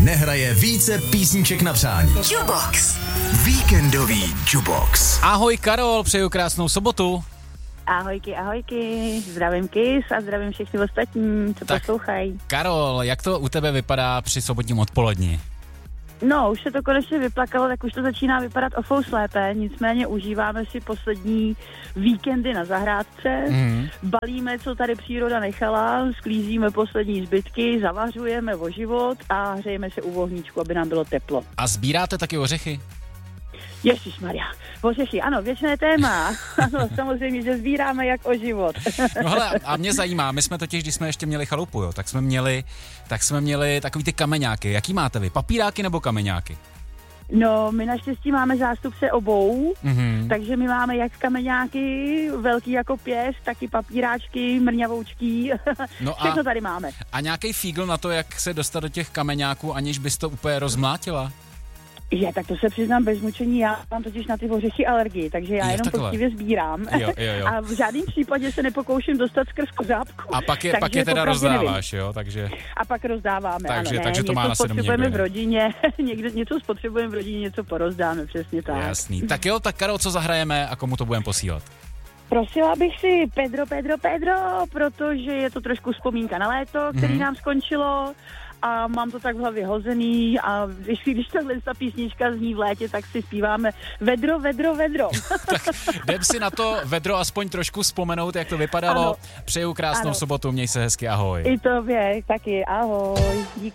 nehraje více písniček na přání. Jukebox. Víkendový Jukebox. Ahoj Karol, přeju krásnou sobotu. Ahojky, zdravím Kiss a zdravím všechny ostatní, co poslouchají. Karol, jak to u tebe vypadá při sobotním odpoledni? No, už se to konečně vyplakalo, tak už to začíná vypadat o fous lépe, nicméně užíváme si poslední víkendy na zahrádce, balíme, co tady příroda nechala, sklízíme poslední zbytky, zavařujeme o život a hřejeme se u vohníčku, aby nám bylo teplo. A sbíráte taky ořechy? Ježišmarja, ořechy, ano, věčné téma. Ano, samozřejmě, že sbíráme jak o život. No hele, a mě zajímá, my jsme totiž, když jsme ještě měli chalupu, jo, tak jsme měli takový ty kameňáky. Jaký máte vy, papíráky nebo kameňáky? No, my naštěstí máme zástupce obou, takže my máme jak kameňáky, velký jako pěst, taky papíráčky, mrňavoučky, no všechno tady máme. A nějaký fígl na to, jak se dostat do těch kameňáků, aniž bys to úplně rozmlátila? Tak to se přiznám bez mučení, já mám totiž na ty ořechy alergii, takže já jenom poctivě sbírám jo. A v žádném případě se nepokouším dostat skrz kozápku. A pak je teda rozdáváš, jo, takže... A pak rozdáváme, takže to má asi spotřebujeme v rodině, něco spotřebujeme v rodině, něco porozdáme, přesně tak. Jasný, tak jo, tak Karol, co zahrajeme a komu to budeme posílat? Prosila bych si Pedro, protože je to trošku vzpomínka na léto, který nám skončilo. A mám to tak v hlavě hozený a když ta písnička zní v létě, tak si zpíváme vedro. Tak jdem si na to vedro aspoň trošku vzpomenout, jak to vypadalo. Ano. Přeju krásnou sobotu, měj se hezky, ahoj. I tobě taky, ahoj. Díky.